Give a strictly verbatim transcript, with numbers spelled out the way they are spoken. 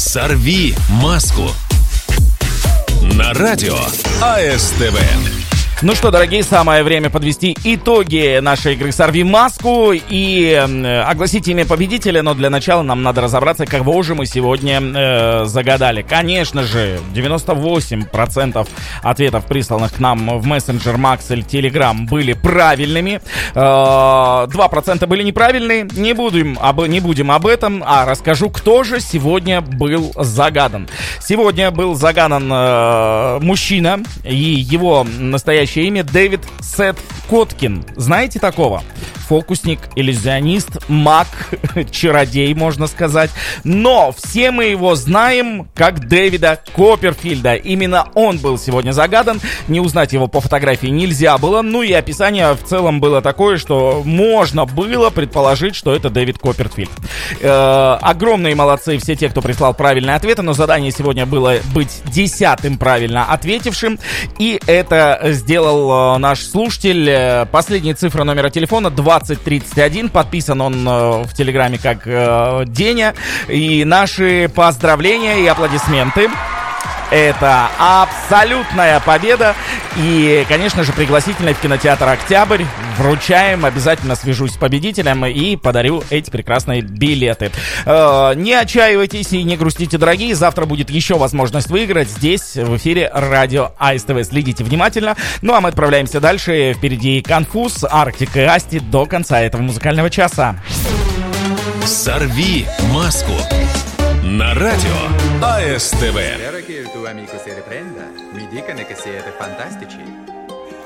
«Сорви маску» на радио АСТВ. Ну что, дорогие, самое время подвести итоги нашей игры «Сорви маску» и э, огласить имя победителя, но для начала нам надо разобраться, кого же мы сегодня э, загадали. Конечно же, девяносто восемь процентов ответов, присланных к нам в мессенджер Макс или Телеграм, были правильными, э, два процента были неправильные. Не будем, об, не будем об этом, а расскажу, кто же сегодня был загадан. Сегодня был загадан э, мужчина, и его настоящий имя Дэвид Сет Коткин. Знаете такого? Фокусник, иллюзионист, маг, чародей, можно сказать. Но все мы его знаем как Дэвида Копперфильда. Именно он был сегодня загадан. Не узнать его по фотографии нельзя было. Ну и описание в целом было такое, что можно было предположить, что это Дэвид Копперфильд. Э, огромные молодцы все те, кто прислал правильные ответы. Но задание сегодня было быть десятым правильно ответившим. И это сделал э, наш слушатель. Последняя цифра номера телефона двадцать тридцать один. Подписан он э, в Телеграме как э, Деня. И наши поздравления и аплодисменты. Это абсолютная победа. И, конечно же, пригласительный в кинотеатр «Октябрь» вручаем. Обязательно свяжусь с победителем и подарю эти прекрасные билеты. Э, не отчаивайтесь и не грустите, дорогие. Завтра будет еще возможность выиграть здесь, в эфире радио АСТВ. Следите внимательно. Ну, а мы отправляемся дальше. Впереди «Конфуз», «Арктик» и «Асти» до конца этого музыкального часа. «Сорви маску» на радио АСТВ. Spero che il tuo amico si riprenda. Mi dicono che siete fantastici.